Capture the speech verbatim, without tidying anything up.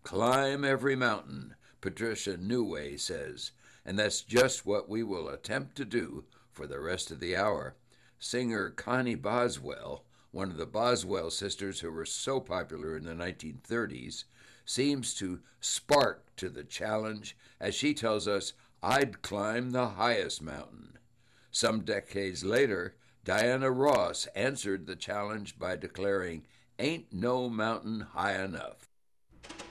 Climb every mountain, Patricia Newway says, and that's just what we will attempt to do for the rest of the hour. Singer Connie Boswell, one of the Boswell sisters who were so popular in the nineteen thirties, seems to spark to the challenge as she tells us, "I'd climb the highest mountain." Some decades later, Diana Ross answered the challenge by declaring, "Ain't no mountain high enough."